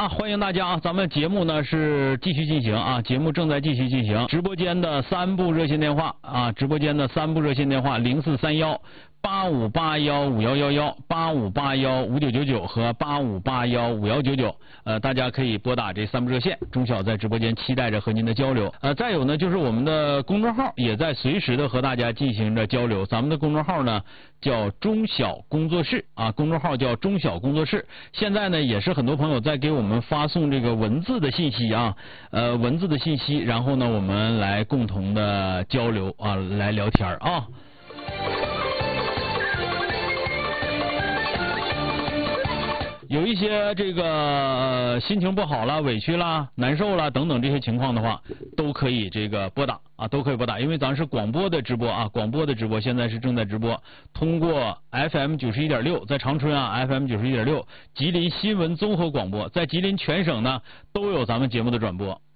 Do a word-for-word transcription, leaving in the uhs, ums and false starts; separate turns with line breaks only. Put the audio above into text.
啊，欢迎大家啊！咱们节目呢是继续进行啊，节目正在继续进行。直播间的三部热线电话啊，直播间的三部热线电话零四三幺八五八幺五幺幺幺、八五八幺五九九九和八五八幺五幺九九，呃，大家可以拨打这三部热线。钟晓在直播间期待着和您的交流。呃，再有呢，就是我们的公众号也在随时的和大家进行着交流。咱们的公众号呢叫钟晓工作室啊，公众号叫钟晓工作室。现在呢，也是很多朋友在给我们发送这个文字的信息啊，呃，文字的信息，然后呢，我们来共同的交流啊，来聊天啊。有一些这个、呃、心情不好了、委屈啦、难受啦等等这些情况的话，都可以这个拨打啊，都可以拨打，因为咱是广播的直播啊，广播的直播现在是正在直播，通过 F M 九十一点六，在长春啊 F M 九十一点六，吉林新闻综合广播，在吉林全省呢都有咱们节目的转播